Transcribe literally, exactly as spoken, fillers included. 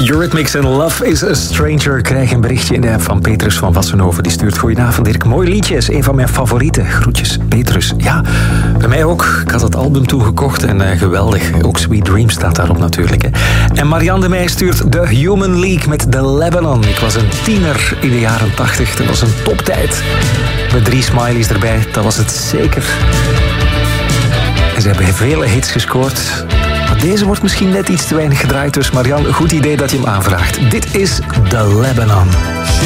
Eurythmics en Love is a Stranger. Ik krijg een berichtje in de app van Petrus van Wassenhoven. Die stuurt: goedenavond Dirk, mooi liedje, is een van mijn favorieten. Groetjes, Petrus. Ja, bij mij ook. Ik had het album toegekocht en uh, geweldig. Ook Sweet Dreams staat daarop natuurlijk. Hè. En Marianne de Meij stuurt The Human League met The Lebanon. Ik was een tiener in de jaren tachtig. Dat was een toptijd. Met drie smileys erbij, dat was het zeker. En ze hebben vele hits gescoord. Maar deze wordt misschien net iets te weinig gedraaid. Dus Marianne, goed idee dat je hem aanvraagt. Dit is The Lebanon.